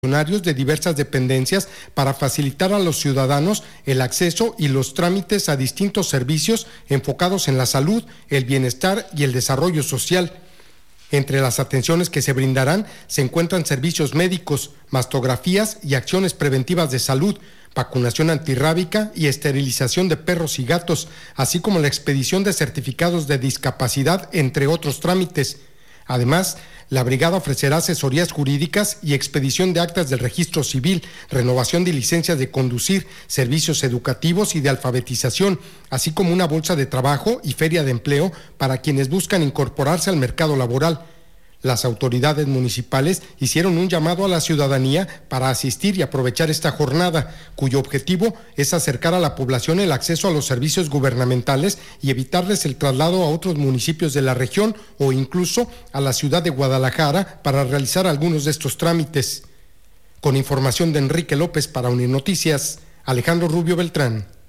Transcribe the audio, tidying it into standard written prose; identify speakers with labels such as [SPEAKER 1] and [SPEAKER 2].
[SPEAKER 1] funcionarios de diversas dependencias para facilitar a los ciudadanos el acceso y los trámites a distintos servicios enfocados en la salud, el bienestar y el desarrollo social. Entre las atenciones que se brindarán se encuentran servicios médicos, mastografías y acciones preventivas de salud, vacunación antirrábica y esterilización de perros y gatos, así como la expedición de certificados de discapacidad, entre otros trámites. Además, la brigada ofrecerá asesorías jurídicas y expedición de actas del registro civil, renovación de licencias de conducir, servicios educativos y de alfabetización, así como una bolsa de trabajo y feria de empleo para quienes buscan incorporarse al mercado laboral. Las autoridades municipales hicieron un llamado a la ciudadanía para asistir y aprovechar esta jornada, cuyo objetivo es acercar a la población el acceso a los servicios gubernamentales y evitarles el traslado a otros municipios de la región o incluso a la ciudad de Guadalajara para realizar algunos de estos trámites. Con información de Enrique López para Unir Noticias, Alejandro Rubio Beltrán.